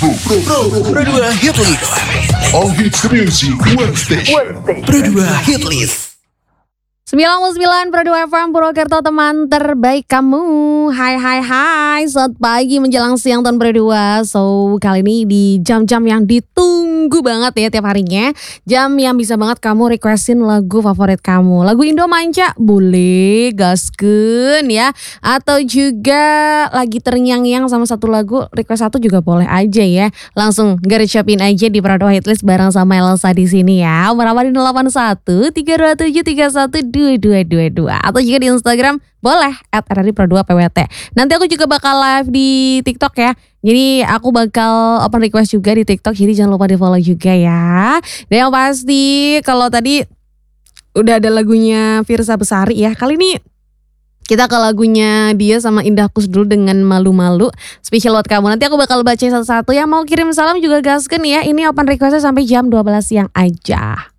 Pro 2 Hit List. All hits music, one station. Pro 2 Hit List. 99 Pro 2 FM Purwokerto, teman terbaik kamu. Hai, selamat pagi menjelang siang tahun Pro 2. So kali ini di jam-jam yang ditunggu banget ya tiap harinya. Jam yang bisa banget kamu requestin lagu favorit kamu. Lagu Indo Manca boleh, gaskeun ya. Atau juga lagi terngiang-ngiang sama satu lagu, request satu juga boleh aja ya. Langsung garicapin aja di Pro 2 Hitlist bareng sama Elsa di sini ya. Merawat di 81 327 31 2222 atau juga di Instagram boleh @RRI_Pro2PWT. Nanti aku juga bakal live di TikTok ya. Jadi aku bakal open request juga di TikTok, jadi jangan lupa di follow juga ya. Dan yang pasti kalau tadi udah ada lagunya Firsa Besari ya. Kali ini kita ke lagunya dia sama Indah Kus dulu dengan Malu-Malu. Spesial buat kamu. Nanti aku bakal bacain satu-satu. Yang mau kirim salam juga gasken ya. Ini open requestnya sampai jam 12 siang aja.